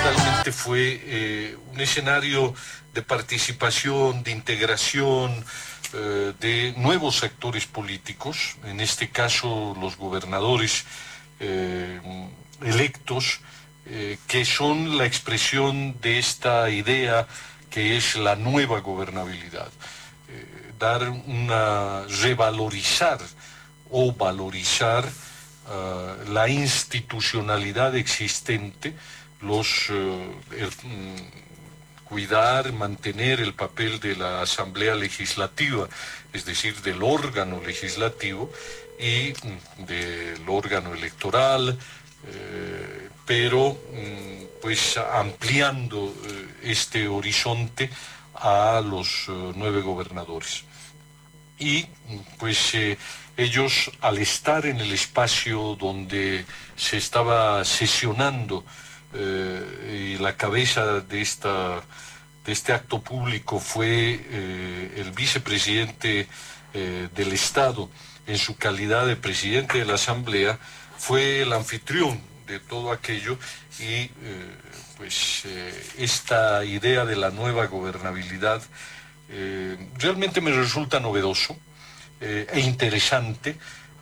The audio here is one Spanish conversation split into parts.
realmente fue un escenario de participación, de integración de nuevos actores políticos, en este caso los gobernadores electos, que son la expresión de esta idea que es la nueva gobernabilidad. Dar una revalorizar o valorizar la institucionalidad existente, cuidar, mantener el papel de la Asamblea Legislativa, es decir, del órgano legislativo y del órgano electoral, pero pues ampliando este horizonte a los 9 gobernadores. Y pues ellos, al estar en el espacio donde se estaba sesionando y la cabeza de este acto público fue el vicepresidente del Estado, en su calidad de presidente de la Asamblea, fue el anfitrión de todo aquello y esta idea de la nueva gobernabilidad realmente me resulta novedoso e interesante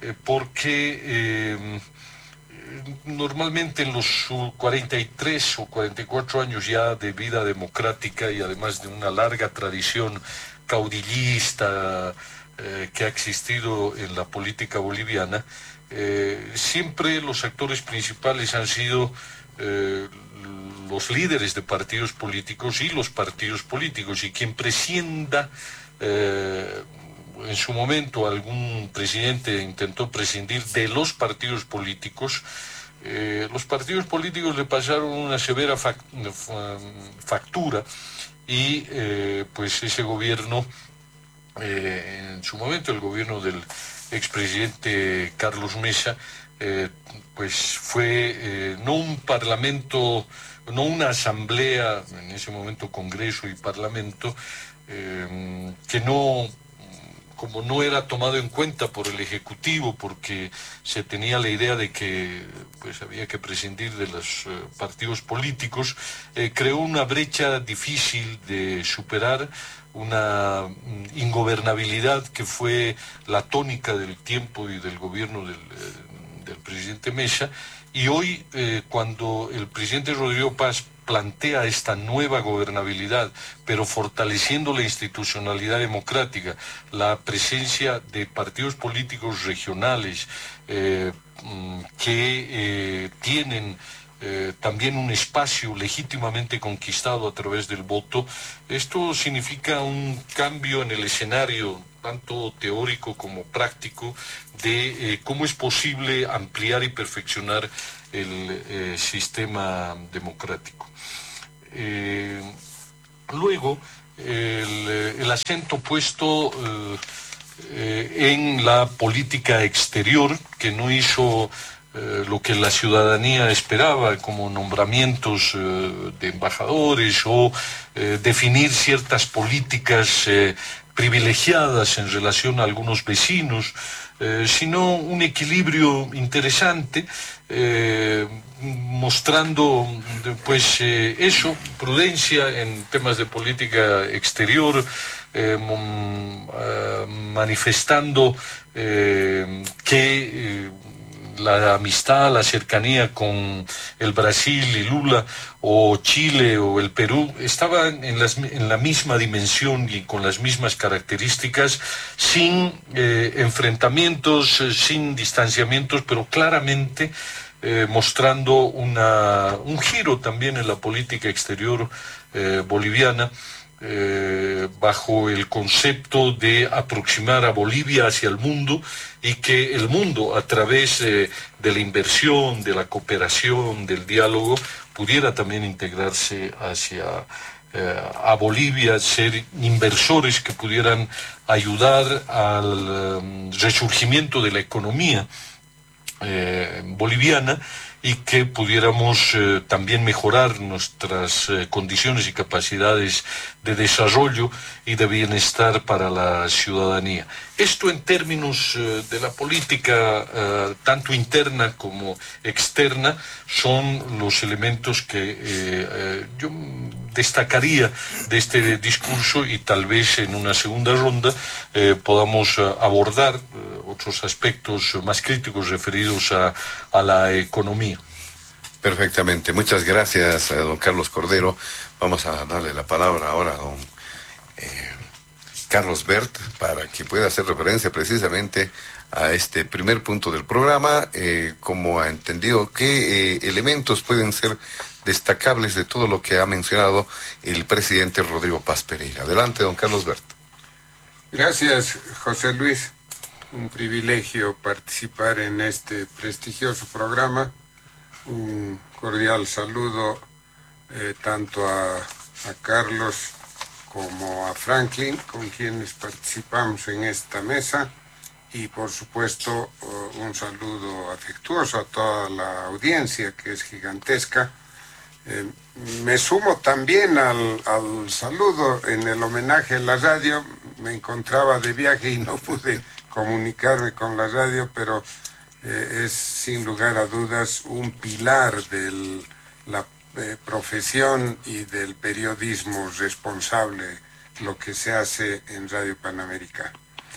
porque normalmente en los 43 o 44 años ya de vida democrática y además de una larga tradición caudillista que ha existido en la política boliviana, siempre los actores principales han sido los líderes de partidos políticos y los partidos políticos, y quien prescinda, en su momento algún presidente intentó prescindir de los partidos políticos le pasaron una severa factura y pues ese gobierno, en su momento el gobierno del expresidente Carlos Mesa, pues fue no un parlamento, no una asamblea, en ese momento Congreso y Parlamento, que no, como no era tomado en cuenta por el Ejecutivo, porque se tenía la idea de que pues había que prescindir de los partidos políticos, creó una brecha difícil de superar, una ingobernabilidad que fue la tónica del tiempo y del gobierno del presidente Mesa. Y hoy, cuando el presidente Rodrigo Paz plantea esta nueva gobernabilidad, pero fortaleciendo la institucionalidad democrática, la presencia de partidos políticos regionales que tienen también un espacio legítimamente conquistado a través del voto, esto significa un cambio en el escenario tanto teórico como práctico de cómo es posible ampliar y perfeccionar el sistema democrático. Luego, el acento puesto en la política exterior, que no hizo lo que la ciudadanía esperaba, como nombramientos de embajadores o definir ciertas políticas privilegiadas en relación a algunos vecinos, sino un equilibrio interesante, mostrando pues prudencia en temas de política exterior, manifestando que la amistad, la cercanía con el Brasil y Lula, o Chile o el Perú, estaban en la misma dimensión y con las mismas características, sin enfrentamientos, sin distanciamientos, pero claramente mostrando un giro también en la política exterior boliviana, bajo el concepto de aproximar a Bolivia hacia el mundo, y que el mundo, a través de la inversión, de la cooperación, del diálogo, pudiera también integrarse a Bolivia, ser inversores que pudieran ayudar al resurgimiento de la economía boliviana, y que pudiéramos también mejorar nuestras condiciones y capacidades de desarrollo y de bienestar para la ciudadanía. Esto en términos de la política tanto interna como externa son los elementos que yo destacaría de este discurso, y tal vez en una segunda ronda podamos abordar otros aspectos más críticos referidos a la economía. Perfectamente. Muchas gracias, don Carlos Cordero. Vamos a darle la palabra ahora a don Carlos Bert para que pueda hacer referencia precisamente a este primer punto del programa, como ha entendido, qué elementos pueden ser destacables de todo lo que ha mencionado el presidente Rodrigo Paz Pereira. Adelante, don Carlos Bert. Gracias, José Luis. Un privilegio participar en este prestigioso programa. Un cordial saludo tanto a Carlos como a Franklin, con quienes participamos en esta mesa, y por supuesto un saludo afectuoso a toda la audiencia, que es gigantesca. Me sumo también al saludo en el homenaje a la radio. Me encontraba de viaje y no pude comunicarme con la radio, pero es sin lugar a dudas un pilar de la profesión y del periodismo responsable lo que se hace en Radio Panamericana.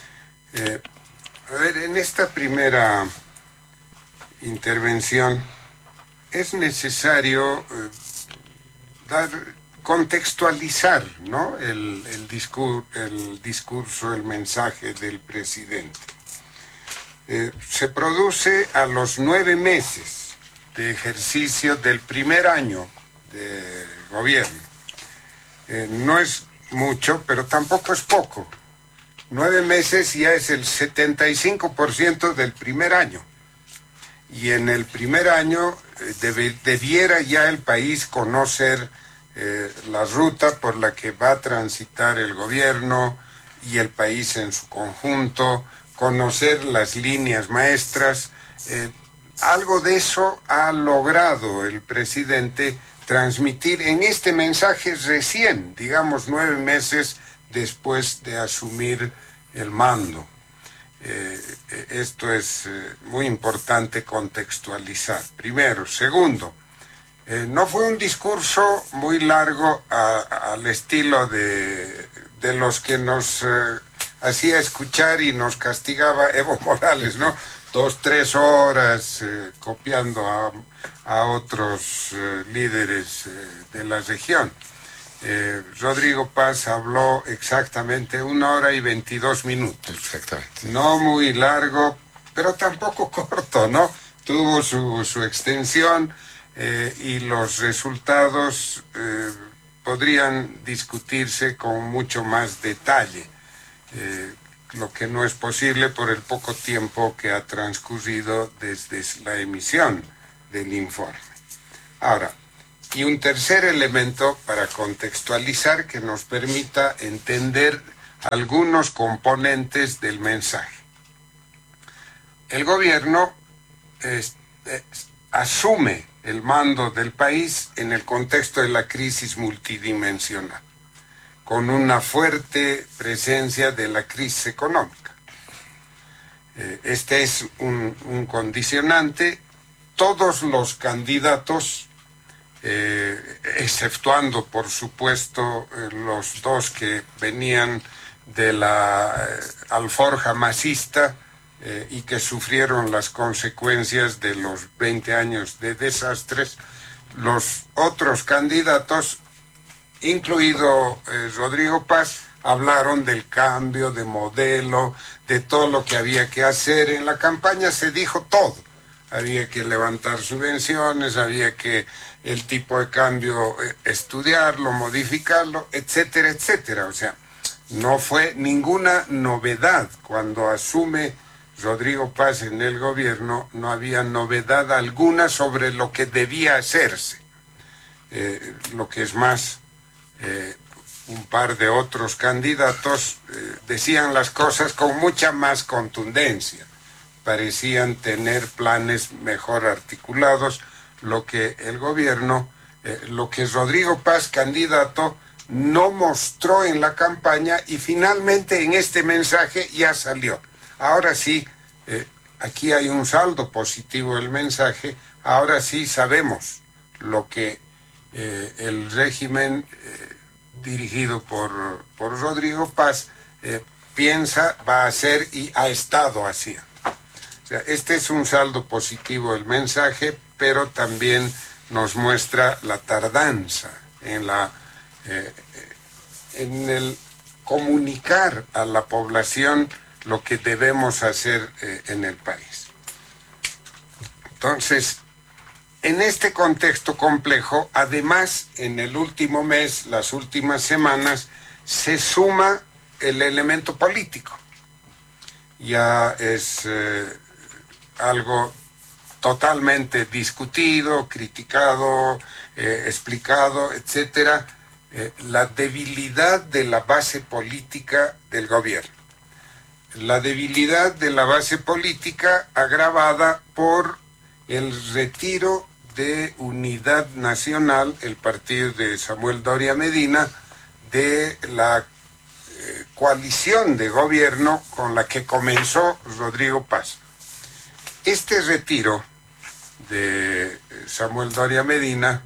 A ver, en esta primera intervención es necesario contextualizar, ¿no?, el discurso, el mensaje del presidente. Se produce a los 9 meses de ejercicio del primer año de gobierno. No es mucho, pero tampoco es poco. 9 meses ya es el 75% del primer año. Y en el primer año debiera ya el país conocer la ruta por la que va a transitar el gobierno y el país en su conjunto, conocer las líneas maestras. Algo de eso ha logrado el presidente transmitir en este mensaje recién, digamos 9 meses después de asumir el mando. Esto es muy importante contextualizar, primero. Segundo, no fue un discurso muy largo al estilo de los que nos hacía escuchar y nos castigaba Evo Morales, ¿no? 2, 3 horas copiando a otros líderes de la región. Rodrigo Paz habló exactamente 1 hora y 22 minutos. Exactamente. No muy largo, pero tampoco corto, ¿no? Tuvo su extensión y los resultados podrían discutirse con mucho más detalle, lo que no es posible por el poco tiempo que ha transcurrido desde la emisión del informe. Ahora, y un tercer elemento para contextualizar que nos permita entender algunos componentes del mensaje. El gobierno asume el mando del país en el contexto de la crisis multidimensional, con una fuerte presencia de la crisis económica. Este es un condicionante. Todos los candidatos, exceptuando por supuesto los 2 que venían de la alforja masista y que sufrieron las consecuencias de los 20 años de desastres, los otros candidatos, incluido Rodrigo Paz, hablaron del cambio de modelo, de todo lo que había que hacer. En la campaña se dijo todo. Había que levantar subvenciones, había que el tipo de cambio estudiarlo, modificarlo, etcétera, etcétera. O sea, no fue ninguna novedad. Cuando asume Rodrigo Paz en el gobierno, no había novedad alguna sobre lo que debía hacerse. Lo que es más, un par de otros candidatos decían las cosas con mucha más contundencia. Parecían tener planes mejor articulados, lo que el gobierno, lo que Rodrigo Paz, candidato, no mostró en la campaña y finalmente en este mensaje ya salió. Ahora sí, aquí hay un saldo positivo del mensaje, ahora sí sabemos lo que el régimen dirigido por Rodrigo Paz piensa, va a hacer y ha estado haciendo. O sea, este es un saldo positivo del mensaje, pero también nos muestra la tardanza en el comunicar a la población lo que debemos hacer en el país. Entonces, en este contexto complejo, además, en el último mes, las últimas semanas, se suma el elemento político. Ya es algo totalmente discutido, criticado, explicado, etcétera, la debilidad de la base política del gobierno. La debilidad de la base política agravada por el retiro de Unidad Nacional, el partido de Samuel Doria Medina, de la coalición de gobierno con la que comenzó Rodrigo Paz. Este retiro de Samuel Doria Medina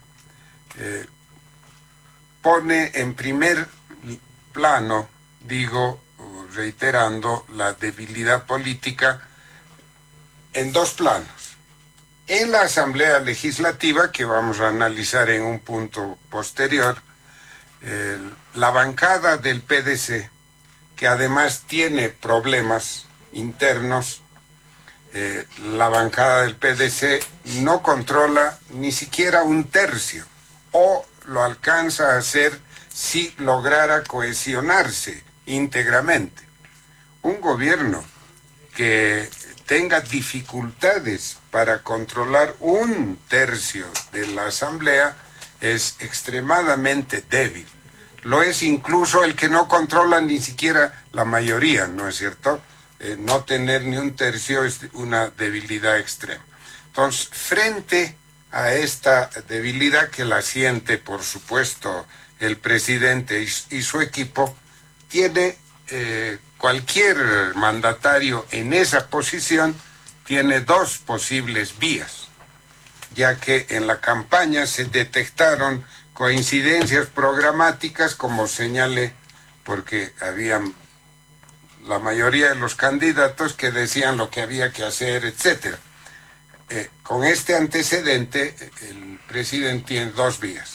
pone en primer plano, digo, reiterando, la debilidad política en dos planos. En la Asamblea Legislativa, que vamos a analizar en un punto posterior, la bancada del PDC, que además tiene problemas internos, la bancada del PDC no controla ni siquiera un tercio, o lo alcanza a hacer si lograra cohesionarse íntegramente. Un gobierno que tenga dificultades para controlar un tercio de la Asamblea es extremadamente débil. Lo es incluso el que no controla ni siquiera la mayoría, ¿no es cierto? No tener ni un tercio es una debilidad extrema. Entonces, frente a esta debilidad que la siente, por supuesto, el presidente y su equipo, tiene cualquier mandatario en esa posición, tiene dos posibles vías, ya que en la campaña se detectaron coincidencias programáticas, como señalé, porque habían la mayoría de los candidatos que decían lo que había que hacer, etcétera. Con este antecedente, el presidente tiene dos vías.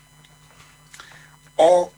O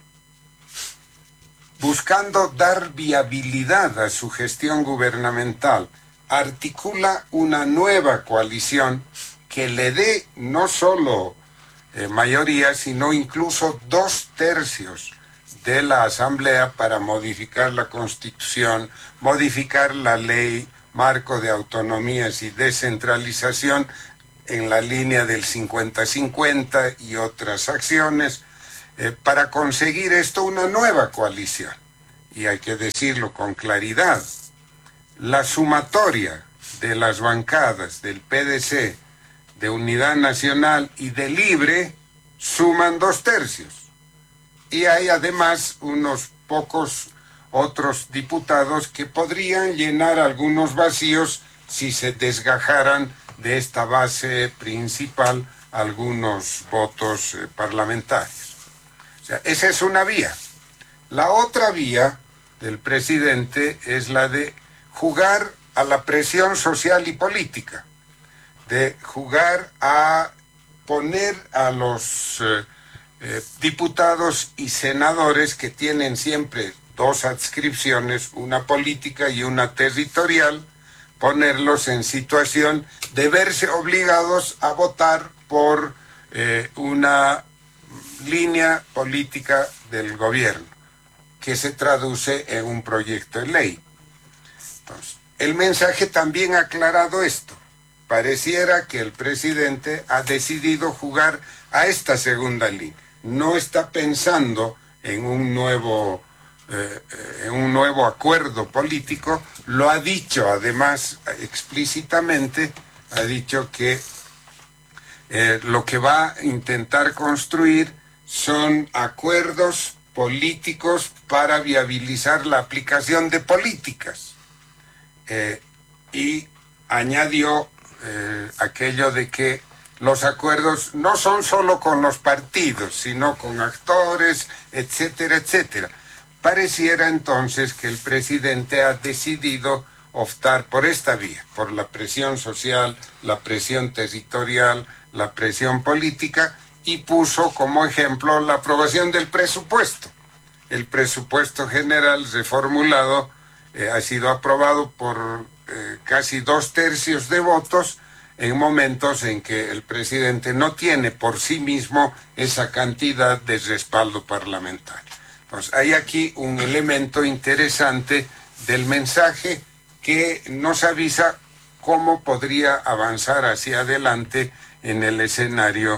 buscando dar viabilidad a su gestión gubernamental, articula una nueva coalición que le dé no solo mayoría, sino incluso 2/3 de la Asamblea para modificar la Constitución, modificar la ley marco de autonomías y descentralización en la línea del 50-50 y otras acciones, para conseguir esto una nueva coalición. Y hay que decirlo con claridad, la sumatoria de las bancadas del PDC, de Unidad Nacional y de Libre suman 2/3. Y hay además unos pocos otros diputados que podrían llenar algunos vacíos si se desgajaran de esta base principal algunos votos parlamentarios. O sea, esa es una vía. La otra vía del presidente es la de jugar a la presión social y política, de jugar a poner a los diputados y senadores que tienen siempre dos adscripciones, una política y una territorial, ponerlos en situación de verse obligados a votar por una línea política del gobierno, que se traduce en un proyecto de ley. Entonces, el mensaje también ha aclarado esto. Pareciera que el presidente ha decidido jugar a esta segunda línea. No está pensando en un nuevo acuerdo político. Lo ha dicho además explícitamente, ha dicho que lo que va a intentar construir son acuerdos políticos para viabilizar la aplicación de políticas. Y añadió aquello de que los acuerdos no son solo con los partidos, sino con actores, etcétera, etcétera. Pareciera entonces que el presidente ha decidido optar por esta vía, por la presión social, la presión territorial, la presión política, y puso como ejemplo la aprobación del presupuesto. El presupuesto general reformulado ha sido aprobado por casi 2/3 de votos en momentos en que el presidente no tiene por sí mismo esa cantidad de respaldo parlamentario. Entonces, hay aquí un elemento interesante del mensaje que nos avisa cómo podría avanzar hacia adelante en el escenario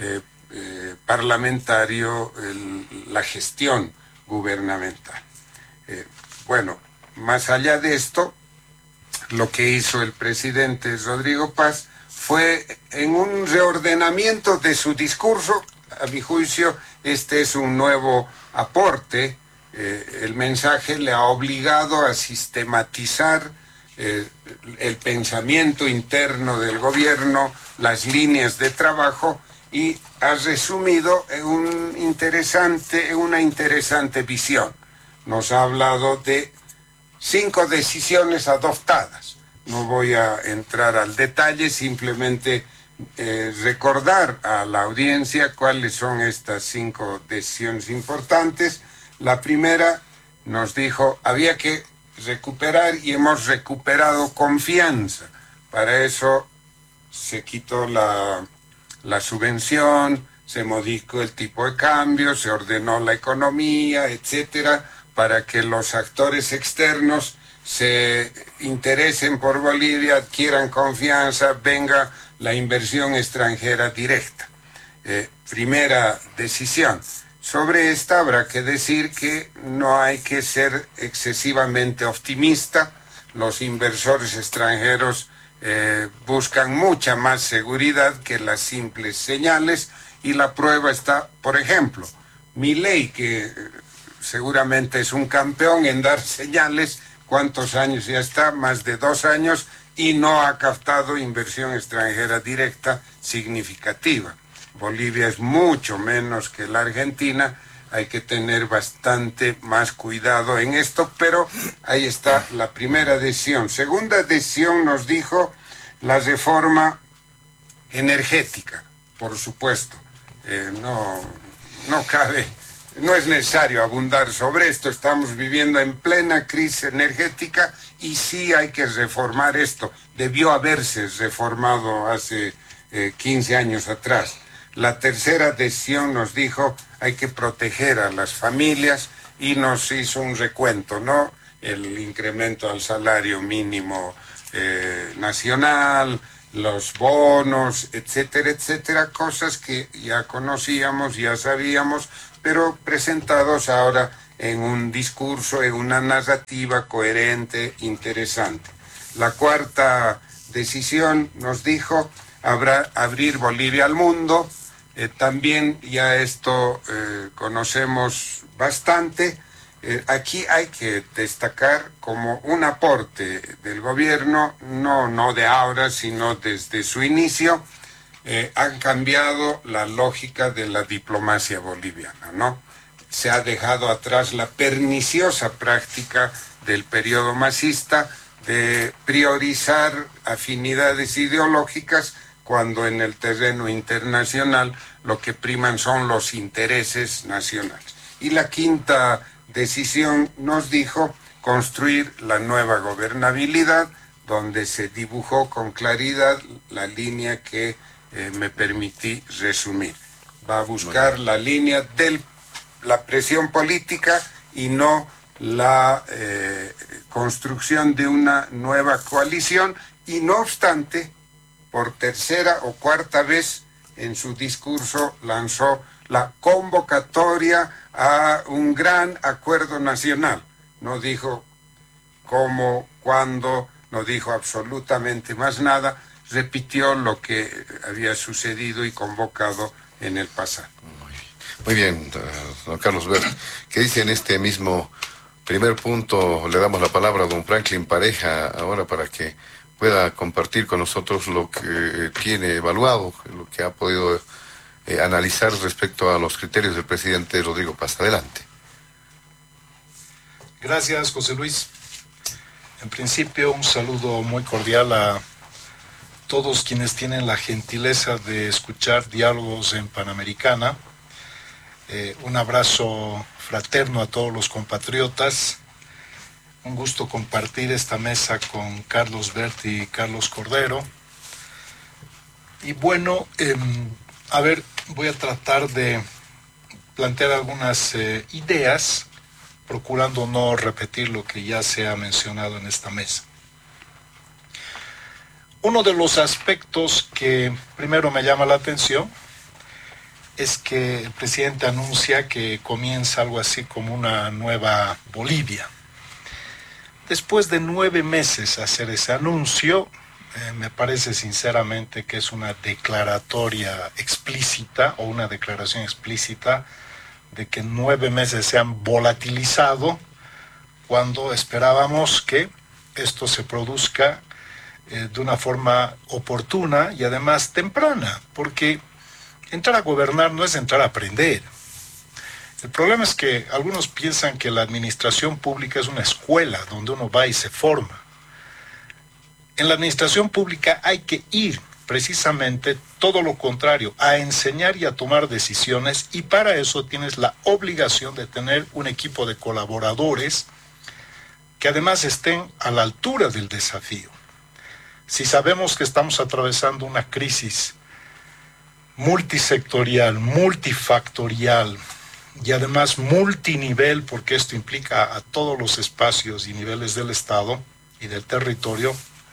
parlamentario la gestión gubernamental. Bueno, más allá de esto, lo que hizo el presidente Rodrigo Paz fue en un reordenamiento de su discurso. A mi juicio, este es un nuevo aporte. El mensaje le ha obligado a sistematizar el pensamiento interno del gobierno, las líneas de trabajo, y ha resumido en una interesante visión. Nos ha hablado de 5 decisiones adoptadas. No voy a entrar al detalle, simplemente recordar a la audiencia cuáles son estas 5 decisiones importantes. La primera nos dijo, había que recuperar, y hemos recuperado confianza. Para eso se quitó la subvención, se modificó el tipo de cambio, se ordenó la economía, etcétera, para que los actores externos se interesen por Bolivia, adquieran confianza, venga la inversión extranjera directa. Primera decisión. Sobre esta habrá que decir que no hay que ser excesivamente optimista. Los inversores extranjeros buscan mucha más seguridad que las simples señales, y la prueba está, por ejemplo, Milei, que seguramente es un campeón en dar señales. ¿Cuántos años ya está? Más de 2 años, y no ha captado inversión extranjera directa significativa. Bolivia es mucho menos que la Argentina, hay que tener bastante más cuidado en esto, pero ahí está la primera decisión. Segunda decisión nos dijo la reforma energética, por supuesto. No cabe, no es necesario abundar sobre esto. Estamos viviendo en plena crisis energética y sí hay que reformar esto. Debió haberse reformado hace 15 años atrás. La tercera decisión nos dijo hay que proteger a las familias, y nos hizo un recuento, ¿no? El incremento al salario mínimo nacional, los bonos, etcétera, etcétera, cosas que ya conocíamos, ya sabíamos, pero presentados ahora en un discurso, en una narrativa coherente, interesante. La cuarta decisión nos dijo abrir Bolivia al mundo. También ya esto conocemos bastante. Aquí hay que destacar como un aporte del gobierno, no de ahora, sino desde su inicio, han cambiado la lógica de la diplomacia boliviana, ¿no? Se ha dejado atrás la perniciosa práctica del periodo masista de priorizar afinidades ideológicas, cuando en el terreno internacional lo que priman son los intereses nacionales. Y la quinta decisión nos dijo construir la nueva gobernabilidad, donde se dibujó con claridad la línea que me permití resumir. Va a buscar la línea de la presión política y no la construcción de una nueva coalición, y no obstante, por tercera o cuarta vez en su discurso lanzó la convocatoria a un gran acuerdo nacional. No dijo cómo, cuándo, no dijo absolutamente más nada. repitió lo que había sucedido y convocado en el pasado. Muy bien, don Carlos Bert. ¿Qué dice en este mismo primer punto? Le damos la palabra a don Franklin Pareja ahora para que pueda compartir con nosotros lo que tiene evaluado, lo que ha podido analizar respecto a los criterios del presidente Rodrigo Paz. Adelante. Gracias, José Luis. En principio, un saludo muy cordial a todos quienes tienen la gentileza de escuchar Diálogos en Panamericana. Un abrazo fraterno a todos los compatriotas. Un gusto compartir esta mesa con Carlos Bert y Carlos Cordero. Y bueno, voy a tratar de plantear algunas ideas, procurando no repetir lo que ya se ha mencionado en esta mesa. Uno de los aspectos que primero me llama la atención es que el presidente anuncia que comienza algo así como una nueva Bolivia. Después de 9 meses hacer ese anuncio, me parece sinceramente que es una declaratoria explícita o una declaración explícita de que 9 meses se han volatilizado cuando esperábamos que esto se produzca de una forma oportuna y además temprana, porque entrar a gobernar no es entrar a aprender. El problema es que algunos piensan que la administración pública es una escuela donde uno va y se forma. En la administración pública hay que ir precisamente todo lo contrario, a enseñar y a tomar decisiones, y para eso tienes la obligación de tener un equipo de colaboradores que además estén a la altura del desafío. Si sabemos que estamos atravesando una crisis multisectorial, multifactorial y además multinivel, porque esto implica a todos los espacios y niveles del Estado y del territorio,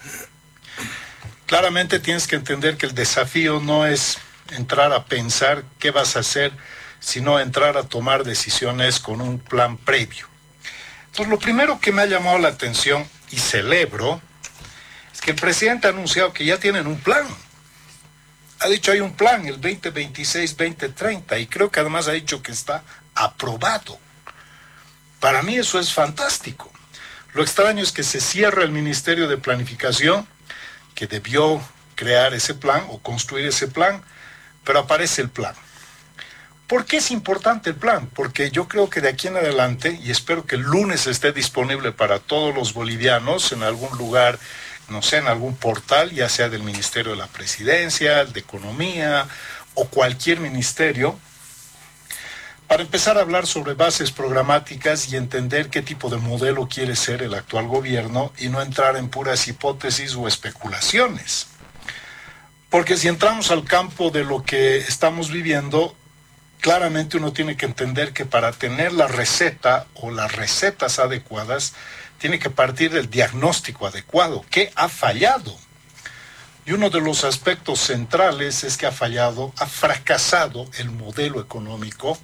claramente tienes que entender que el desafío no es entrar a pensar qué vas a hacer, sino entrar a tomar decisiones con un plan previo. Entonces, lo primero que me ha llamado la atención y celebro es que el presidente ha anunciado que ya tienen un plan. Ha dicho hay un plan, el 2026-2030, y creo que además ha dicho que está aprobado. Para mí eso es fantástico. Lo extraño es que se cierra el Ministerio de Planificación, que debió crear ese plan o construir ese plan, pero aparece el plan. ¿Por qué es importante el plan? Porque yo creo que de aquí en adelante, y espero que el lunes esté disponible para todos los bolivianos en algún lugar, no sé, en algún portal, ya sea del Ministerio de la Presidencia, de Economía o cualquier ministerio, para empezar a hablar sobre bases programáticas y entender qué tipo de modelo quiere ser el actual gobierno y no entrar en puras hipótesis o especulaciones. Porque si entramos al campo de lo que estamos viviendo, claramente uno tiene que entender que para tener la receta o las recetas adecuadas, tiene que partir del diagnóstico adecuado. ¿Qué ha fallado? Y uno de los aspectos centrales es que ha fracasado el modelo económico,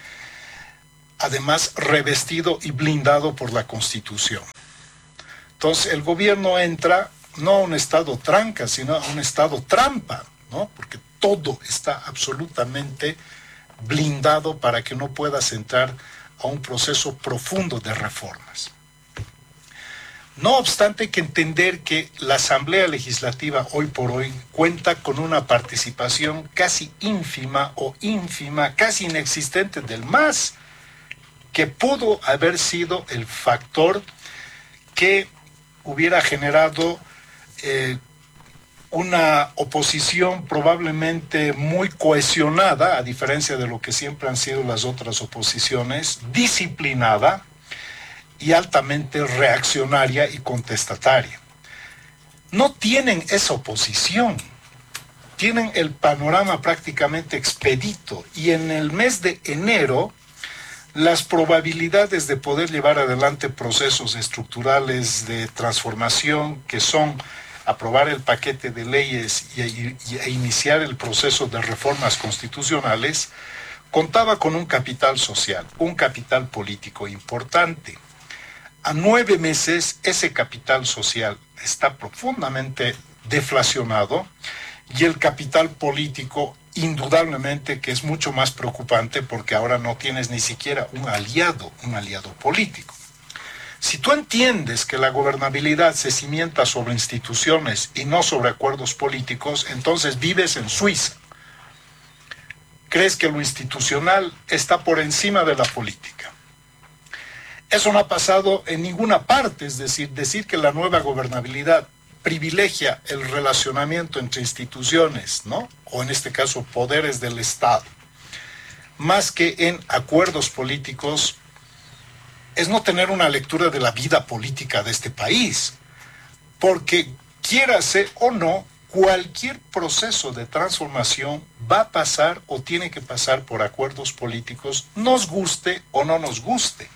además revestido y blindado por la Constitución. Entonces el gobierno entra no a un estado tranca, sino a un estado trampa, ¿no? Porque todo está absolutamente blindado para que no puedas entrar a un proceso profundo de reformas. No obstante, hay que entender que la Asamblea Legislativa hoy por hoy cuenta con una participación casi ínfima, casi inexistente del MAS, que pudo haber sido el factor que hubiera generado una oposición probablemente muy cohesionada, a diferencia de lo que siempre han sido las otras oposiciones, disciplinada y altamente reaccionaria y contestataria. No tienen esa oposición, tienen el panorama prácticamente expedito, y en el mes de enero las probabilidades de poder llevar adelante procesos estructurales de transformación, que son aprobar el paquete de leyes e iniciar el proceso de reformas constitucionales, contaba con un capital social, un capital político importante. A 9 meses ese capital social está profundamente deflacionado, y el capital político indudablemente que es mucho más preocupante porque ahora no tienes ni siquiera un aliado político. Si tú entiendes que la gobernabilidad se cimienta sobre instituciones y no sobre acuerdos políticos, entonces vives en Suiza. Crees que lo institucional está por encima de la política. Eso no ha pasado en ninguna parte, es decir que la nueva gobernabilidad privilegia el relacionamiento entre instituciones, ¿no? O en este caso poderes del Estado, más que en acuerdos políticos, es no tener una lectura de la vida política de este país, porque quiérase o no, cualquier proceso de transformación va a pasar o tiene que pasar por acuerdos políticos, nos guste o no nos guste.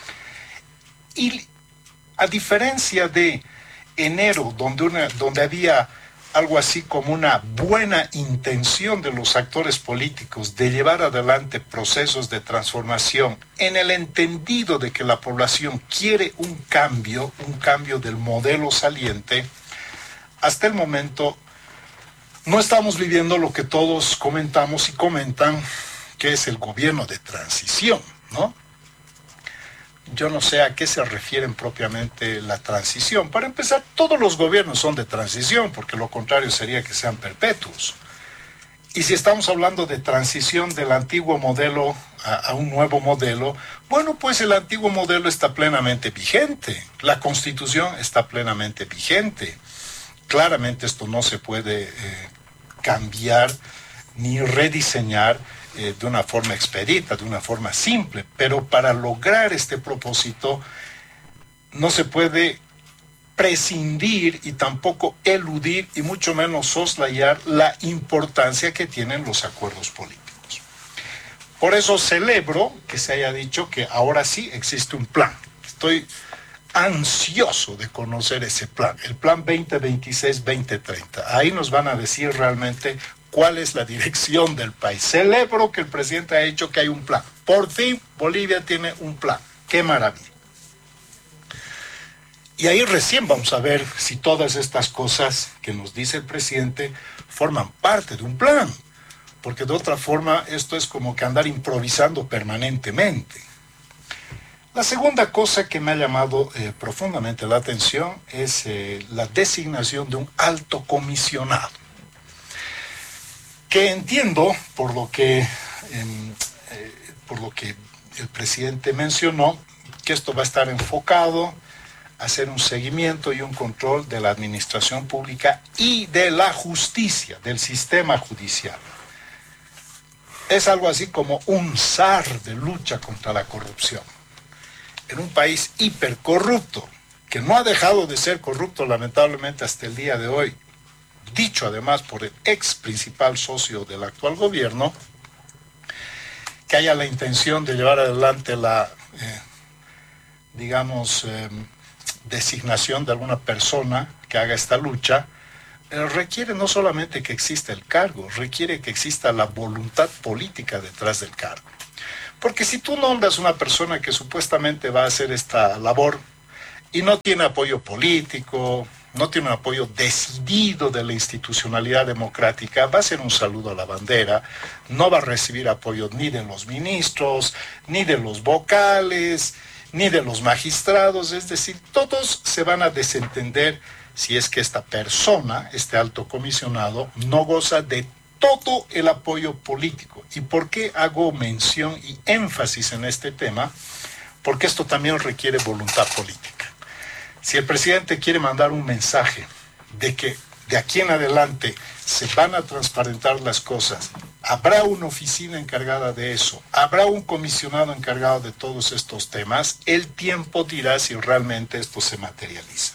Y a diferencia de enero, donde había algo así como una buena intención de los actores políticos de llevar adelante procesos de transformación en el entendido de que la población quiere un cambio del modelo saliente, hasta el momento no estamos viviendo lo que todos comentamos y comentan, que es el gobierno de transición, ¿no? Yo no sé a qué se refieren propiamente la transición. Para empezar, todos los gobiernos son de transición, porque lo contrario sería que sean perpetuos. Y si estamos hablando de transición del antiguo modelo a un nuevo modelo, bueno, pues el antiguo modelo está plenamente vigente. La Constitución está plenamente vigente. Claramente esto no se puede cambiar ni rediseñar de una forma expedita, de una forma simple, pero para lograr este propósito no se puede prescindir y tampoco eludir y mucho menos soslayar la importancia que tienen los acuerdos políticos. Por eso celebro que se haya dicho que ahora sí existe un plan. Estoy ansioso de conocer ese plan, el plan 2026-2030. Ahí nos van a decir realmente cuál es la dirección del país. Celebro que el presidente ha dicho que hay un plan. Por fin, Bolivia tiene un plan. ¡Qué maravilla! Y ahí recién vamos a ver si todas estas cosas que nos dice el presidente forman parte de un plan. Porque de otra forma, esto es como que andar improvisando permanentemente. La segunda cosa que me ha llamado profundamente la atención es la designación de un alto comisionado, que entiendo, por lo que el presidente mencionó, que esto va a estar enfocado a hacer un seguimiento y un control de la administración pública y de la justicia, del sistema judicial. Es algo así como un zar de lucha contra la corrupción. En un país hipercorrupto, que no ha dejado de ser corrupto lamentablemente hasta el día de hoy, dicho además por el ex principal socio del actual gobierno, que haya la intención de llevar adelante la, designación de alguna persona que haga esta lucha, requiere no solamente que exista el cargo, requiere que exista la voluntad política detrás del cargo. Porque si tú nombras una persona que supuestamente va a hacer esta labor y no tiene apoyo político, no tiene un apoyo decidido de la institucionalidad democrática, va a ser un saludo a la bandera, no va a recibir apoyo ni de los ministros, ni de los vocales, ni de los magistrados, es decir, todos se van a desentender si es que esta persona, este alto comisionado, no goza de todo el apoyo político. ¿Y por qué hago mención y énfasis en este tema? Porque esto también requiere voluntad política. Si el presidente quiere mandar un mensaje de que de aquí en adelante se van a transparentar las cosas, habrá una oficina encargada de eso, habrá un comisionado encargado de todos estos temas, el tiempo dirá si realmente esto se materializa.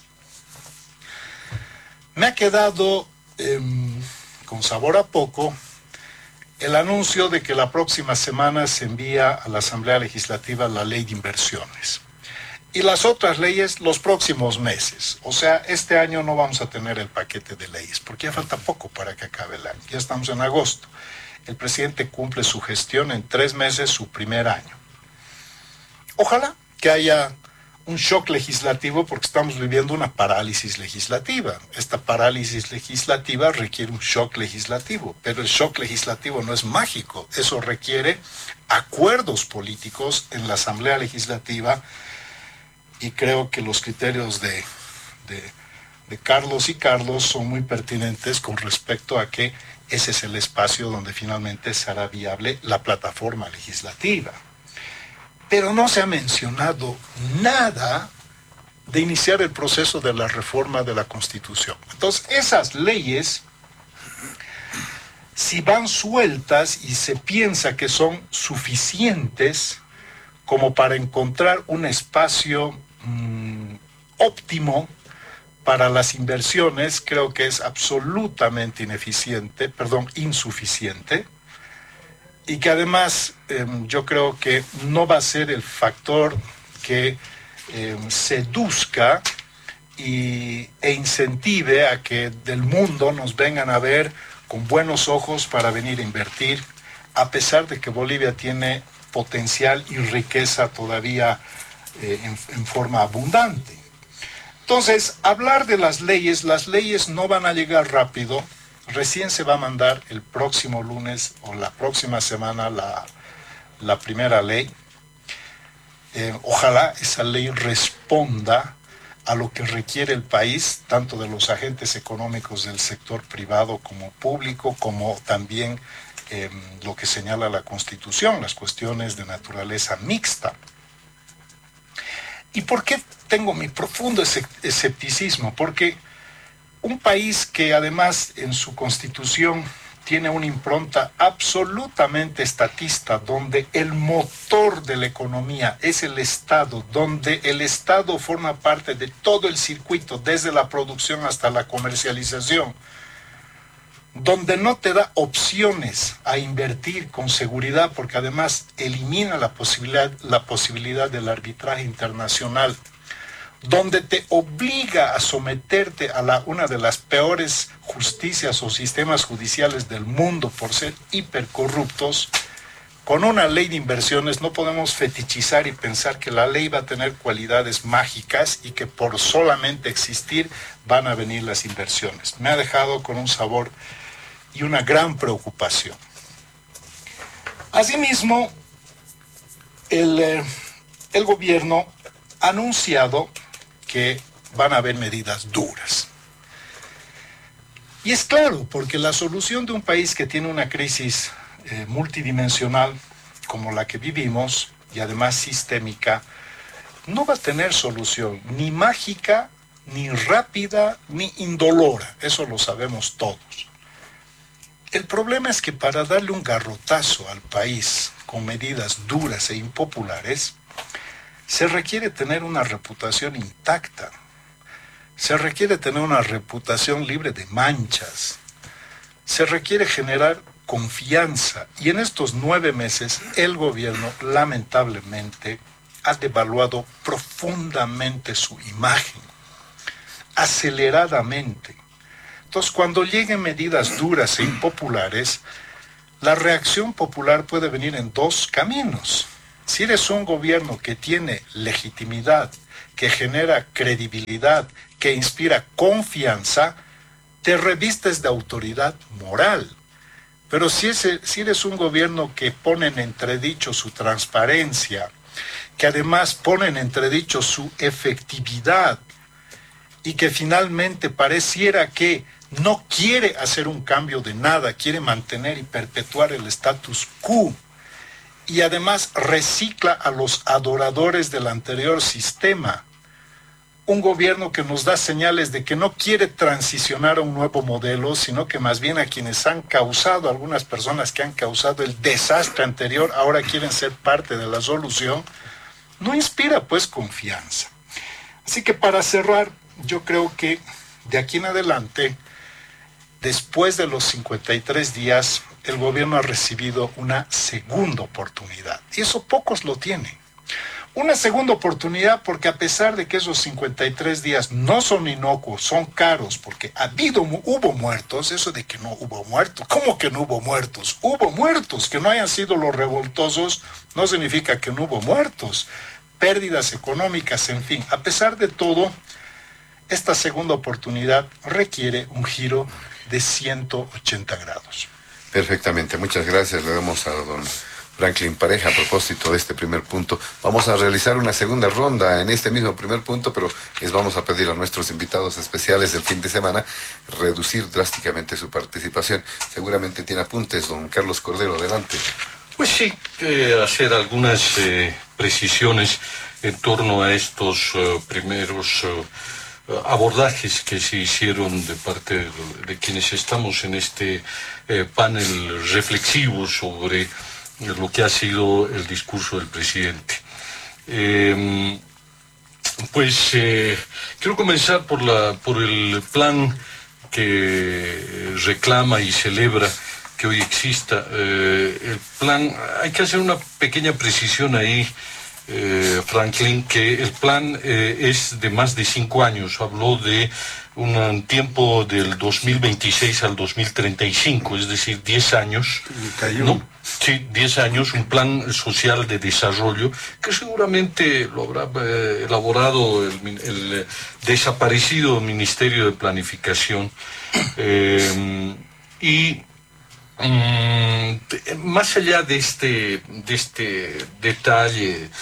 Me ha quedado con sabor a poco el anuncio de que la próxima semana se envía a la Asamblea Legislativa la ley de inversiones. Y las otras leyes los próximos meses. O sea, este año no vamos a tener el paquete de leyes, porque ya falta poco para que acabe el año. Ya estamos en agosto. El presidente cumple su gestión en 3 meses, su primer año. Ojalá que haya un shock legislativo porque estamos viviendo una parálisis legislativa. Esta parálisis legislativa requiere un shock legislativo, pero el shock legislativo no es mágico. Eso requiere acuerdos políticos en la Asamblea Legislativa y creo que los criterios de Carlos y Carlos son muy pertinentes con respecto a que ese es el espacio donde finalmente será viable la plataforma legislativa. Pero no se ha mencionado nada de iniciar el proceso de la reforma de la Constitución. Entonces, esas leyes, si van sueltas y se piensa que son suficientes como para encontrar un espacio óptimo para las inversiones, creo que es absolutamente insuficiente. Y que además yo creo que no va a ser el factor que seduzca e incentive a que del mundo nos vengan a ver con buenos ojos para venir a invertir, a pesar de que Bolivia tiene potencial y riqueza todavía en forma abundante. Entonces, hablar de las leyes no van a llegar rápido. Recién se va a mandar el próximo lunes o la próxima semana la primera ley. Ojalá esa ley responda a lo que requiere el país, tanto de los agentes económicos del sector privado como público, como también lo que señala la Constitución, las cuestiones de naturaleza mixta. ¿Y por qué tengo mi profundo escepticismo? Porque un país que además en su constitución tiene una impronta absolutamente estatista, donde el motor de la economía es el Estado, donde el Estado forma parte de todo el circuito, desde la producción hasta la comercialización, donde no te da opciones a invertir con seguridad, porque además elimina la posibilidad del arbitraje internacional, donde te obliga a someterte a una de las peores justicias o sistemas judiciales del mundo por ser hipercorruptos. Con una ley de inversiones no podemos fetichizar y pensar que la ley va a tener cualidades mágicas y que por solamente existir van a venir las inversiones. Me ha dejado con un sabor y una gran preocupación. Asimismo, el gobierno ha anunciado que van a haber medidas duras. Y es claro, porque la solución de un país que tiene una crisis multidimensional como la que vivimos, y además sistémica, no va a tener solución ni mágica, ni rápida, ni indolora. Eso lo sabemos todos. El problema es que para darle un garrotazo al país con medidas duras e impopulares, se requiere tener una reputación intacta, se requiere tener una reputación libre de manchas, se requiere generar confianza, y en estos 9 meses el gobierno lamentablemente ha devaluado profundamente su imagen, aceleradamente. Entonces, cuando lleguen medidas duras e impopulares, la reacción popular puede venir en 2 caminos. Si eres un gobierno que tiene legitimidad, que genera credibilidad, que inspira confianza, te revistes de autoridad moral. Pero si eres un gobierno que pone en entredicho su transparencia, que además pone en entredicho su efectividad y que finalmente pareciera que no quiere hacer un cambio de nada, quiere mantener y perpetuar el status quo, y además recicla a los adoradores del anterior sistema. Un gobierno que nos da señales de que no quiere transicionar a un nuevo modelo, sino que más bien a quienes han causado, algunas personas que han causado el desastre anterior, ahora quieren ser parte de la solución, no inspira pues confianza. Así que para cerrar, yo creo que de aquí en adelante, después de los 53 días, el gobierno ha recibido una segunda oportunidad. Y eso pocos lo tienen. Una segunda oportunidad porque a pesar de que esos 53 días no son inocuos, son caros, porque hubo muertos, eso de que no hubo muertos, ¿cómo que no hubo muertos? Hubo muertos, que no hayan sido los revoltosos no significa que no hubo muertos, pérdidas económicas, en fin. A pesar de todo, esta segunda oportunidad requiere un giro de 180 grados. Perfectamente, muchas gracias. Le damos a don Franklin Pareja a propósito de este primer punto. Vamos a realizar una segunda ronda en este mismo primer punto, pero les vamos a pedir a nuestros invitados especiales del fin de semana reducir drásticamente su participación. Seguramente tiene apuntes, don Carlos Cordero, adelante. Pues sí, hacer algunas precisiones en torno a estos primeros abordajes que se hicieron de parte de quienes estamos en este panel reflexivo sobre lo que ha sido el discurso del presidente. Quiero comenzar por el plan que reclama y celebra que hoy exista. El plan, hay que hacer una pequeña precisión ahí, Franklin, que el plan es de más de 5 años. Habló de un tiempo del 2026 al 2035, es decir, 10 años. 31. ¿No? Sí, 10 años, un plan social de desarrollo que seguramente lo habrá elaborado el desaparecido Ministerio de Planificación. Más allá de este detalle,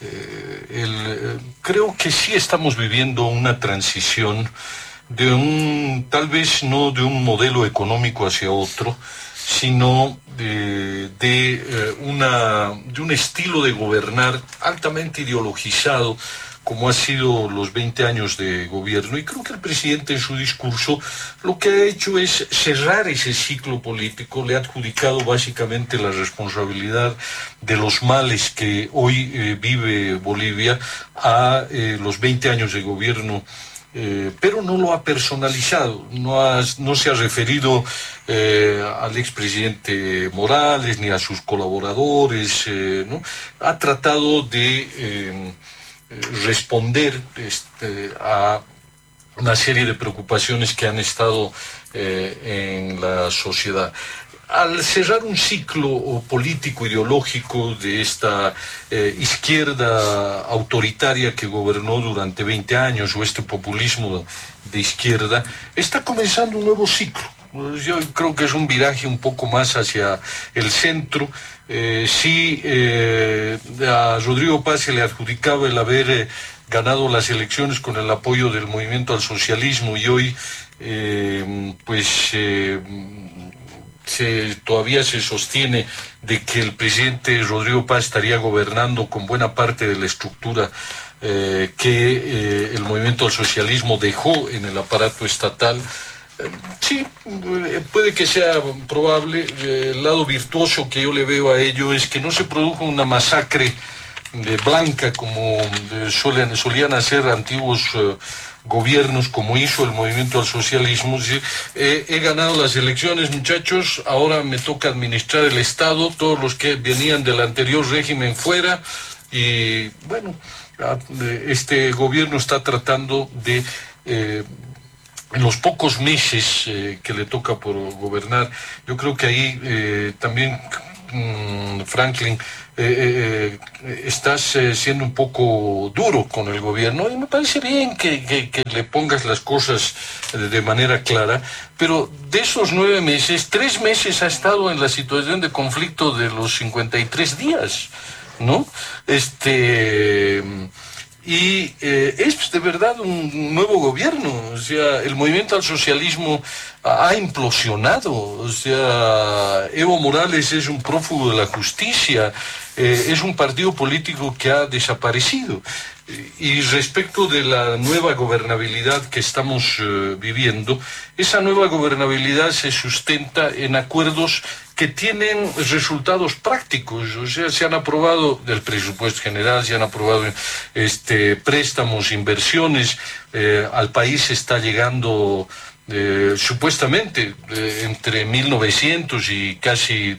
creo que sí estamos viviendo una transición tal vez no de un modelo económico hacia otro, sino de un estilo de gobernar altamente ideologizado, como ha sido los 20 años de gobierno. Y creo que el presidente en su discurso lo que ha hecho es cerrar ese ciclo político, le ha adjudicado básicamente la responsabilidad de los males que hoy vive Bolivia a los 20 años de gobierno, pero no lo ha personalizado, no se ha referido al expresidente Morales ni a sus colaboradores, ¿no? Ha tratado de responder a una serie de preocupaciones que han estado en la sociedad. Al cerrar un ciclo político ideológico de esta izquierda autoritaria que gobernó durante 20 años, o este populismo de izquierda, está comenzando un nuevo ciclo. Yo creo que es un viraje un poco más hacia el centro. Sí, a Rodrigo Paz se le adjudicaba el haber ganado las elecciones con el apoyo del movimiento al socialismo, y hoy todavía se sostiene de que el presidente Rodrigo Paz estaría gobernando con buena parte de la estructura que el movimiento al socialismo dejó en el aparato estatal. Sí, puede que sea probable. El lado virtuoso que yo le veo a ello es que no se produjo una masacre blanca como solían hacer antiguos gobiernos, como hizo el movimiento al socialismo. He ganado las elecciones, muchachos, ahora me toca administrar el Estado, todos los que venían del anterior régimen fuera, y bueno, este gobierno está tratando de en los pocos meses que le toca por gobernar. Yo creo que ahí también, Franklin, estás siendo un poco duro con el gobierno, y me parece bien que le pongas las cosas de manera clara, pero de esos 9 meses, 3 meses ha estado en la situación de conflicto de los 53 días, ¿no? Y es de verdad un nuevo gobierno. O sea, el movimiento al socialismo ha implosionado. O sea, Evo Morales es un prófugo de la justicia, es un partido político que ha desaparecido. Y respecto de la nueva gobernabilidad que estamos viviendo, esa nueva gobernabilidad se sustenta en acuerdos que tienen resultados prácticos. O sea, se han aprobado del presupuesto general, se han aprobado préstamos, inversiones, al país está llegando supuestamente entre 1.900 y casi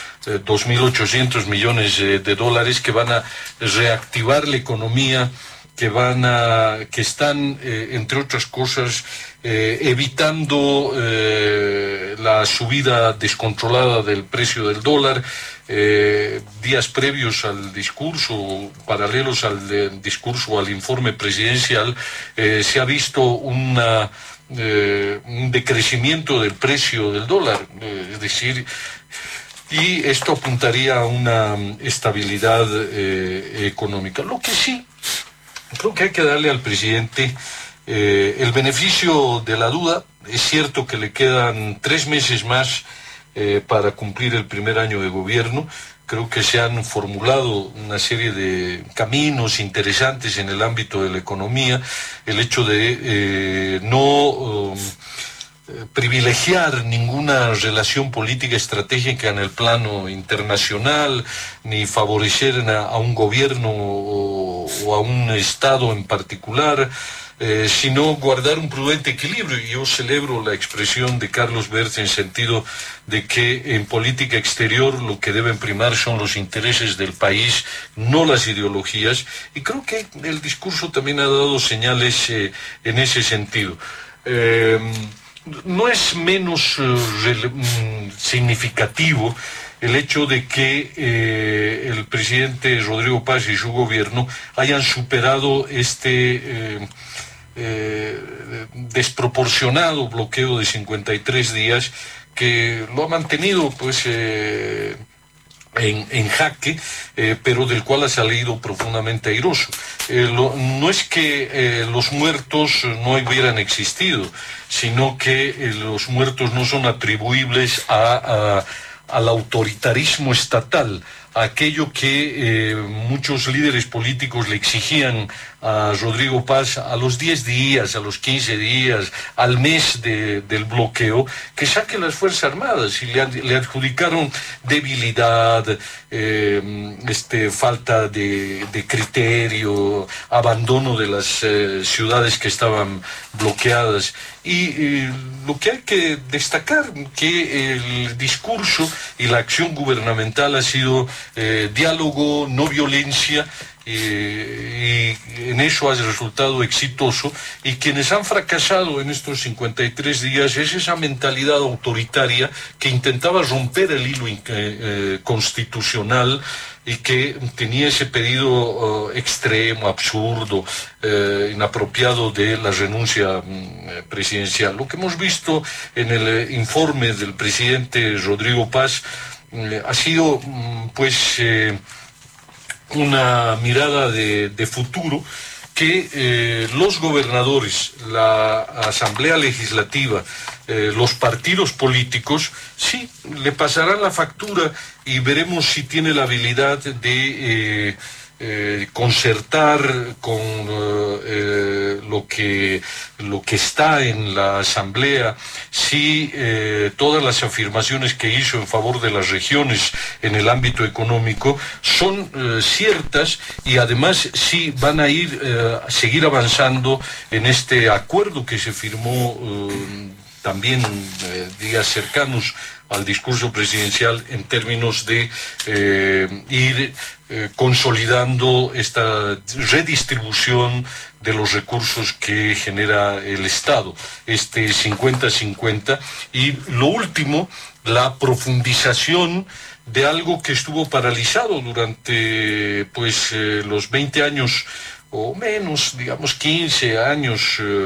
2.800 millones de dólares que van a reactivar la economía que están, entre otras cosas, evitando la subida descontrolada del precio del dólar. Días previos al discurso, paralelos al discurso, al informe presidencial, se ha visto un decrecimiento del precio del dólar, es decir, y esto apuntaría a una estabilidad económica. Lo que sí, creo que hay que darle al presidente el beneficio de la duda. Es cierto que le quedan 3 meses más para cumplir el primer año de gobierno. Creo que se han formulado una serie de caminos interesantes en el ámbito de la economía. El hecho de no privilegiar ninguna relación política estratégica en el plano internacional, ni favorecer a un gobierno o a un Estado en particular, sino guardar un prudente equilibrio. Y yo celebro la expresión de Carlos Bertz en sentido de que en política exterior lo que deben primar son los intereses del país, no las ideologías, y creo que el discurso también ha dado señales en ese sentido. No es menos significativo el hecho de que el presidente Rodrigo Paz y su gobierno hayan superado este desproporcionado bloqueo de 53 días que lo ha mantenido pues en jaque, pero del cual ha salido profundamente airoso. No es que los muertos no hubieran existido, sino que los muertos no son atribuibles al autoritarismo estatal, a aquello que muchos líderes políticos le exigían a Rodrigo Paz a los 10 días, a los 15 días, al mes del bloqueo, que saque las Fuerzas Armadas, y le adjudicaron debilidad, falta de criterio, abandono de las ciudades que estaban bloqueadas. Y lo que hay que destacar, que el discurso y la acción gubernamental ha sido diálogo, no violencia, y en eso ha resultado exitoso. Y quienes han fracasado en estos 53 días es esa mentalidad autoritaria que intentaba romper el hilo constitucional y que tenía ese pedido extremo, absurdo, inapropiado de la renuncia presidencial. Lo que hemos visto en el informe del presidente Rodrigo Paz ha sido una mirada de futuro, que los gobernadores, la Asamblea Legislativa, los partidos políticos, sí, le pasarán la factura y veremos si tiene la habilidad de concertar con lo que está en la Asamblea, si todas las afirmaciones que hizo en favor de las regiones en el ámbito económico son ciertas, y además si van a seguir avanzando en este acuerdo que se firmó también días cercanos al discurso presidencial, en términos de ir consolidando esta redistribución de los recursos que genera el Estado, este 50-50, y lo último, la profundización de algo que estuvo paralizado durante los 20 años o menos, digamos 15 años